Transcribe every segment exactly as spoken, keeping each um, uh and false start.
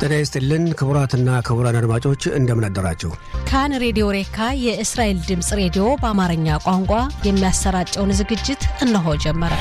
ጤና ይስጥልን ክቡራትና ክቡራን አድማጮች እንደምን አደራችሁ። ካን ሬዲዮ ሬካ የእስራኤል ድምጽ ሬዲዮ በአማርኛ ቋንቋ የሚያሰራጨውን ዝግጅት እነሆ ጀመረ።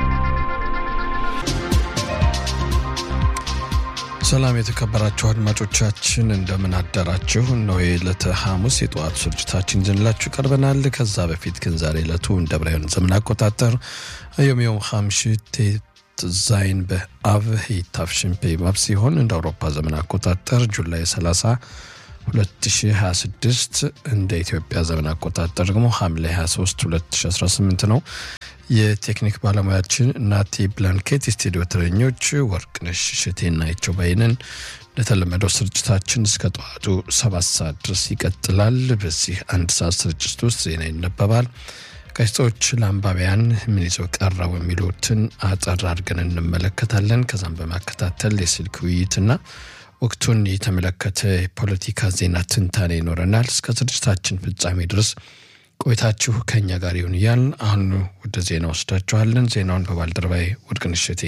ሰላም የተከበራችሁ አድማጮቻችን እንደምን አደራችሁ። ነው የዕለተ ሐሙስ የጧት ስርጭታችን ይዘንላችሁ ቀርበናል። ከዛ በፊት ግን ዛሬ ዕለቱ እንደ ብራይን ዘመን አቆጣጠር የዮም ሐምሽት ዛይን በአብ ሂታፍሽን ፔባብ ሲሆን እንደ አውሮፓ ዘመን አቆጣጠር ጁላይ ሰላሳ ሁለት ሺህ ሃያ ስድስት እንደ ኢትዮጵያ ዘመን አቆጣጠር ደግሞ ሐምሌ ሃያ ሶስት ሁለት ሺህ አስራ ስምንት ነው። የቴክኒክ ባለሙያችን ናቲ ብላንኬት፣ ስቱዲዮ ተረኞች ወርቅነሽ ሽቴና ይቸው ባይነን። ለተለመደው ስርጭታችን እስከ ጠዋቱ ሰባት ሰዓት ድረስ ይቀጥላል። በዚህ አንድ ሰዓት ስርጭት ውስጥ ዜና ይነበባል። ጋዜጦች ለአንባቢያን ምን ይዘው ቀረቡ የሚሉትን አጠር አድርገን እንመለከታለን። ከዛም በማከታተል የስልክ ውይይትና ወቅቱን የተመለከተ ፖለቲካ ዜና ትንታኔ ይኖረናል። እስከ ስርጭታችን ፍጻሜ ድረስ ቆይታችሁ ከኛ ጋር ይሁን እያልን አሁን ወደ ዜና ወስዳችኋለን። ዜናውን በባልደረባዬ ወርቅነሽ እሸቴ።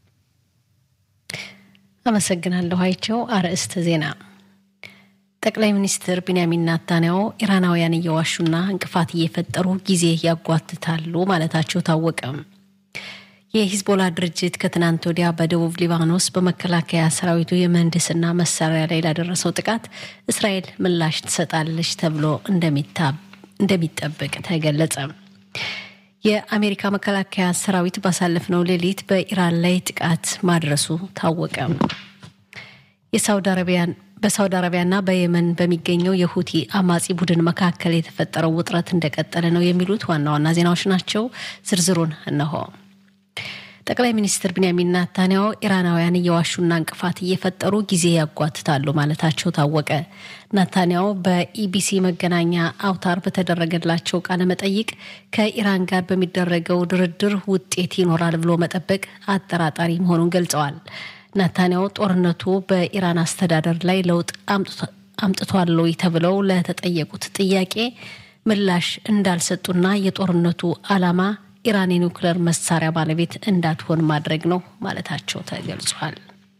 አመሰግናለሁ። አይቸው አርዕስተ ዜና። ጠቅላይ ሚኒስትር ቢንያሚን ኔታንያሁ ኢራናውያን እየዋሹና እንቅፋት እየፈጠሩ ጊዜ ያጓትታሉ ማለታቸው ታወቀ። የሂዝቦላ ድርጅት ከትናንት ወዲያ በደቡብ ሊባኖስ በመከላከያ ሰራዊቱ የምህንድስና መሳሪያ ላይ ላደረሰው ጥቃት እስራኤል ምላሽ ትሰጣለች ተብሎ እንደሚጠበቅ ተገለጸ። የአሜሪካ መከላከያ ሰራዊት ባሳለፍነው ሌሊት በኢራን ላይ ጥቃት ማድረሱ ታወቀ። የሳውዲ አረቢያን በሳውዲ አረቢያና በየመን በሚገኘው የሁቲ አማጺ ቡድን መካከል የተፈጠረው ውጥረት እንደቀጠለ ነው የሚሉት ዋና ዋና ዜናዎች ናቸው። ዝርዝሩን እነሆ። ጠቅላይ ሚኒስትር ቢንያሚን ኔታንያሁ ኢራናውያን እየዋሹና እንቅፋት እየፈጠሩ ጊዜ ያጓትታሉ ማለታቸው ታወቀ። ኔታንያሁ በኢቢሲ መገናኛ አውታር በተደረገላቸው ቃለ መጠይቅ ከኢራን ጋር በሚደረገው ድርድር ውጤት ይኖራል ብሎ መጠበቅ አጠራጣሪ መሆኑን ገልጸዋል። ኔታንያሁ ጦርነቱ በኢራን አስተዳደር ላይ ለውጥ አምጥቷል ወይ ተብለው ለተጠየቁት ጥያቄ ምላሽ እንዳልሰጡና የጦርነቱ ዓላማ ኢራን የኒውክሌር መሳሪያ ባለቤት እንዳትሆን ማድረግ ነው ማለታቸው ተገልጿል።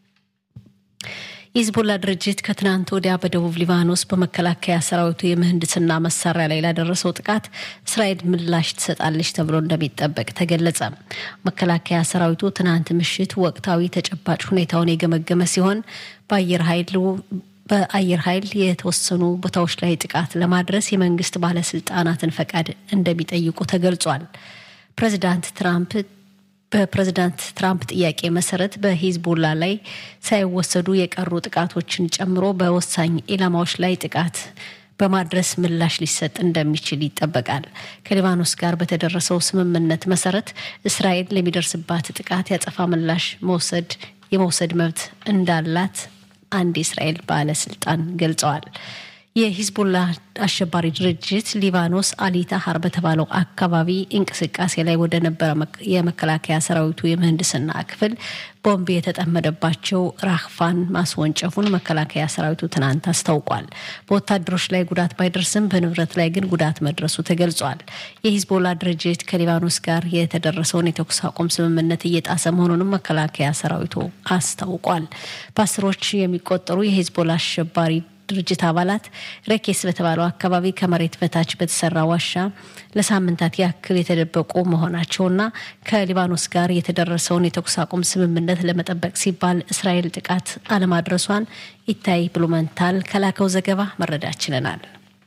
ሂዝቦላ ድርጅት ከትናንት ወዲያ በደቡብ ሊባኖስ በመከላከያ ሰራዊቱ የምህንድስና መሳሪያ ላይ ላደረሰው ጥቃት እስራኤል ምላሽ ትሰጣለች ተብሎ እንደሚጠበቅ ተገለጸ። መከላከያ ሰራዊቱ ትናንት ምሽት ወቅታዊ ተጨባጭ ሁኔታውን የገመገመ ሲሆን በአየር ኃይሉ በአየር ኃይል የተወሰኑ ቦታዎች ላይ ጥቃት ለማድረስ የመንግስት ባለስልጣናትን ፈቃድ እንደሚጠይቁ ተገልጿል። ፕሬዝዳንት ትራምፕ በፕሬዝዳንት ትራምፕ ጥያቄ መሰረት በሂዝቦላ ላይ ሳይወሰዱ የቀሩ ጥቃቶችን ጨምሮ በወሳኝ ኢላማዎች ላይ ጥቃት በማድረስ ምላሽ ሊሰጥ እንደሚችል ይጠበቃል። ከሊባኖስ ጋር በተደረሰው ስምምነት መሰረት እስራኤል ለሚደርስባት ጥቃት ያጸፋ ምላሽ መውሰድ የመውሰድ መብት እንዳላት አንድ የእስራኤል ባለስልጣን ገልጸዋል። የሂዝቦላ አሸባሪ ድርጅት ሊባኖስ አሊታሃር በተባለው አካባቢ እንቅስቃሴ ላይ ወደ ነበረ የመከላከያ ሰራዊቱ የምህንድስና ክፍል ቦምብ የተጠመደባቸው ራክፋን ማስወንጨፉን መከላከያ ሰራዊቱ ትናንት አስታውቋል። በወታደሮች ላይ ጉዳት ባይደርስም በንብረት ላይ ግን ጉዳት መድረሱ ተገልጿል። የሂዝቦላ ድርጅት ከሊባኖስ ጋር የተደረሰውን የተኩስ አቁም ስምምነት እየጣሰ መሆኑንም መከላከያ ሰራዊቱ አስታውቋል። በአስሮች የሚቆጠሩ የሂዝቦላ አሸባሪ ድርጅት አባላት ረኬስ በተባለው አካባቢ ከመሬት በታች በተሰራ ዋሻ ለሳምንታት ያክል የተደበቁ መሆናቸውና ከሊባኖስ ጋር የተደረሰውን የተኩስ አቁም ስምምነት ለመጠበቅ ሲባል እስራኤል ጥቃት አለማድረሷን ኢታይ ብሉመንታል ከላከው ዘገባ መረዳት ችለናል።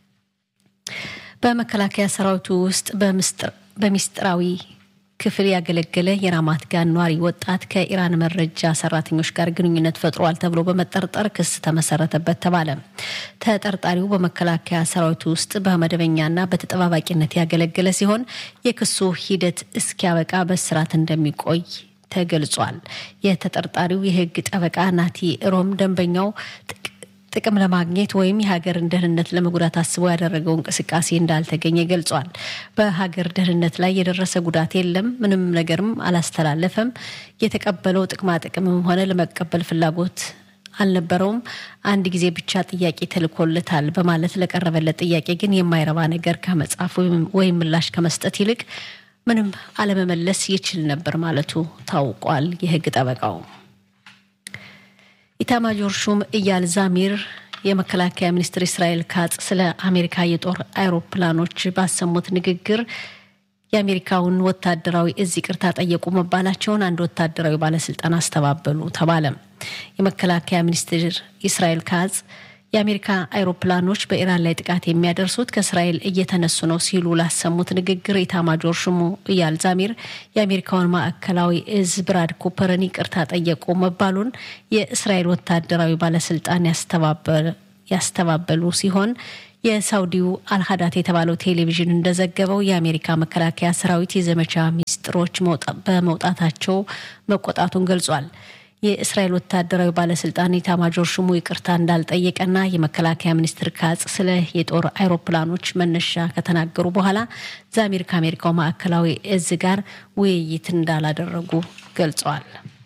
በመከላከያ ሰራዊቱ ውስጥ በምስጥር በሚስጥራዊ ክፍል ያገለገለ የራማት ጋን ኗሪ ወጣት ከኢራን መረጃ ሰራተኞች ጋር ግንኙነት ፈጥሯል ተብሎ በመጠርጠር ክስ ተመሰረተበት ተባለ። ተጠርጣሪው በመከላከያ ሰራዊቱ ውስጥ በመደበኛና በተጠባባቂነት ያገለገለ ሲሆን የክሱ ሂደት እስኪያበቃ በእስራት እንደሚቆይ ተገልጿል። የተጠርጣሪው የህግ ጠበቃ ናቲ ሮም ደንበኛው ጥቅም ለማግኘት ወይም የሀገርን ደህንነት ለመጉዳት አስቦ ያደረገው እንቅስቃሴ እንዳልተገኘ ገልጿል። በሀገር ደህንነት ላይ የደረሰ ጉዳት የለም፣ ምንም ነገርም አላስተላለፈም፣ የተቀበለው ጥቅማ ጥቅምም ሆነ ለመቀበል ፍላጎት አልነበረውም፣ አንድ ጊዜ ብቻ ጥያቄ ተልኮለታል በማለት ለቀረበለት ጥያቄ ግን የማይረባ ነገር ከመጻፍ ወይም ምላሽ ከመስጠት ይልቅ ምንም አለመመለስ ይችል ነበር ማለቱ ታውቋል። የህግ ጠበቃው ኢታማጆር ሹም ኢያል ዛሚር የመከላከያ ሚኒስትር እስራኤል ካጽ ስለ አሜሪካ የጦር አይሮፕላኖች ባሰሙት ንግግር የአሜሪካውን ወታደራዊ እዝ ይቅርታ ጠየቁ መባላቸውን አንድ ወታደራዊ ባለስልጣን አስተባበሉ ተባለ። የመከላከያ ሚኒስትር እስራኤል ካጽ የአሜሪካ አይሮፕላኖች በኢራን ላይ ጥቃት የሚያደርሱት ከእስራኤል እየተነሱ ነው ሲሉ ላሰሙት ንግግር ኢታማጆር ሹሙ ኢያል ዛሚር የአሜሪካውን ማዕከላዊ እዝ ብራድ ኩፐርን ይቅርታ ጠየቁ መባሉን የእስራኤል ወታደራዊ ባለስልጣን ያስተባበሉ ያስተባበሉ ሲሆን የሳውዲው አልሃዳት የተባለው ቴሌቪዥን እንደዘገበው የአሜሪካ መከላከያ ሰራዊት የዘመቻ ሚስጥሮች በመውጣታቸው መቆጣቱን ገልጿል። የእስራኤል ወታደራዊ ባለስልጣን ኢታማጆር ሹሙ ይቅርታ እንዳልጠየቀና የመከላከያ ሚኒስትር ካጽ ስለ የጦር አይሮፕላኖች መነሻ ከተናገሩ በኋላ ዛሚር ከአሜሪካው ማዕከላዊ እዝ ጋር ውይይት እንዳላደረጉ ገልጸዋል።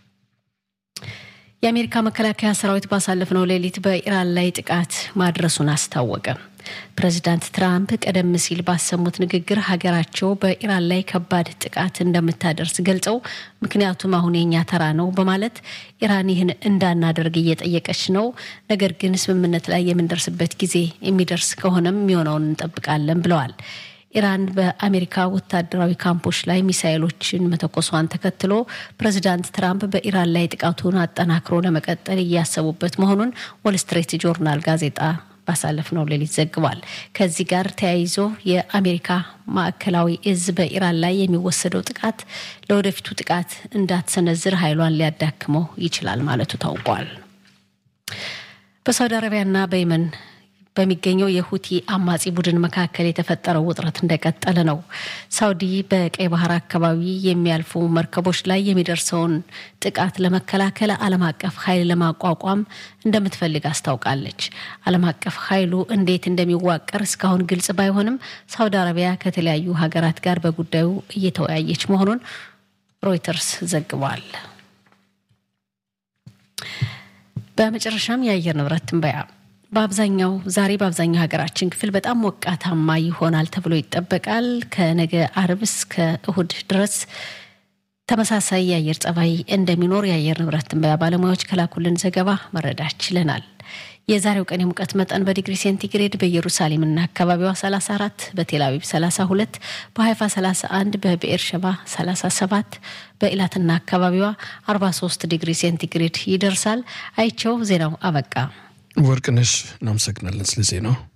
የአሜሪካ መከላከያ ሰራዊት ባሳለፈው ሌሊት በኢራን ላይ ጥቃት ማድረሱን አስታወቀ። ፕሬዝዳንት ትራምፕ ቀደም ሲል ባሰሙት ንግግር ሀገራቸው በኢራን ላይ ከባድ ጥቃት እንደምታደርስ ገልጸው ምክንያቱም አሁን የኛ ተራ ነው በማለት ኢራን ይህን እንዳናደርግ እየጠየቀች ነው፣ ነገር ግን ስምምነት ላይ የምንደርስበት ጊዜ የሚደርስ ከሆነም የሚሆነውን እንጠብቃለን ብለዋል። ኢራን በአሜሪካ ወታደራዊ ካምፖች ላይ ሚሳኤሎችን መተኮሷን ተከትሎ ፕሬዝዳንት ትራምፕ በኢራን ላይ ጥቃቱን አጠናክሮ ለመቀጠል እያሰቡበት መሆኑን ዎል ስትሪት ጆርናል ጋዜጣ ባሳለፈው ሌሊት ዘግቧል። ከዚህ ጋር ተያይዞ የአሜሪካ ማዕከላዊ እዝ በኢራን ላይ የሚወሰደው ጥቃት ለወደፊቱ ጥቃት እንዳትሰነዝር ኃይሏን ሊያዳክመው ይችላል ማለቱ ታውቋል። በሳውዲ አረቢያና በየመን በሚገኘው የሁቲ አማጺ ቡድን መካከል የተፈጠረው ውጥረት እንደቀጠለ ነው። ሳውዲ በቀይ ባህር አካባቢ የሚያልፉ መርከቦች ላይ የሚደርሰውን ጥቃት ለመከላከል ዓለም አቀፍ ኃይል ለማቋቋም እንደምትፈልግ አስታውቃለች። ዓለም አቀፍ ኃይሉ እንዴት እንደሚዋቀር እስካሁን ግልጽ ባይሆንም ሳውዲ አረቢያ ከተለያዩ ሀገራት ጋር በጉዳዩ እየተወያየች መሆኑን ሮይተርስ ዘግቧል። በመጨረሻም የአየር ንብረት ትንበያ በአብዛኛው ዛሬ በአብዛኛው ሀገራችን ክፍል በጣም ሞቃታማ ይሆናል ተብሎ ይጠበቃል። ከነገ አርብ እስከ እሁድ ድረስ ተመሳሳይ የአየር ጸባይ እንደሚኖር የአየር ንብረት ትንበያ ባለሙያዎች ከላኩልን ዘገባ መረዳት ችለናል። የዛሬው ቀን የሙቀት መጠን በዲግሪ ሴንቲግሬድ በኢየሩሳሌምና አካባቢዋ ሰላሳ አራት፣ በቴል አቪቭ ሰላሳ ሁለት፣ በሃይፋ ሰላሳ አንድ፣ በቤርሸባ ሰላሳ ሰባት፣ በኢላትና አካባቢዋ አርባ ሶስት ዲግሪ ሴንቲግሬድ ይደርሳል። አይቸው ዜናው አበቃ። ወርቅነሽ እናመሰግናለን ስለዚህ ነው።